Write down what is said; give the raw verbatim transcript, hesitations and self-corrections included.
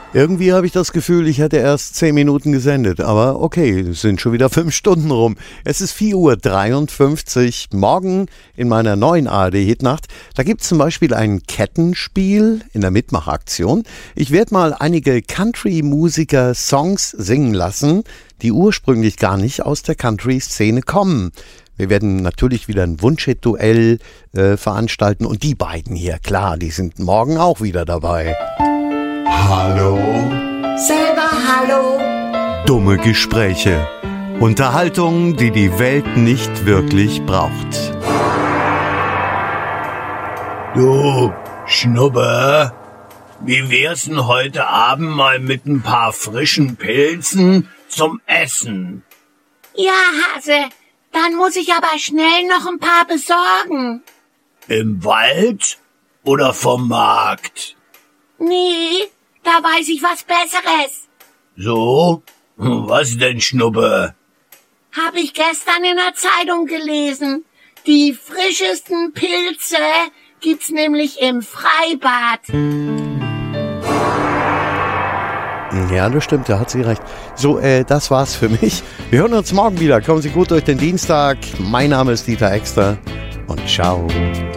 Irgendwie habe ich das Gefühl, ich hätte erst zehn Minuten gesendet, aber okay, es sind schon wieder fünf Stunden rum. Es ist vier Uhr dreiundfünfzig. Morgen in meiner neuen A R D-Hitnacht, da gibt es zum Beispiel ein Kettenspiel in der Mitmachaktion. Ich werde mal einige Country-Musiker Songs singen lassen, die ursprünglich gar nicht aus der Country-Szene kommen. Wir werden natürlich wieder ein Wunschhit-Duell äh, veranstalten und die beiden hier, klar, die sind morgen auch wieder dabei. Hallo. Selber hallo. Dumme Gespräche. Unterhaltung, die die Welt nicht wirklich braucht. Du, Schnubbe, wie wär's denn heute Abend mal mit ein paar frischen Pilzen zum Essen? Ja, Hase, dann muss ich aber schnell noch ein paar besorgen. Im Wald oder vom Markt? Nee, da weiß ich was Besseres. So? Was denn, Schnubbe? Hab ich gestern in der Zeitung gelesen. Die frischesten Pilze gibt's nämlich im Freibad. Ja, das stimmt, da hat sie recht. So, äh, das war's für mich. Wir hören uns morgen wieder. Kommen Sie gut durch den Dienstag. Mein Name ist Dieter Exter und ciao.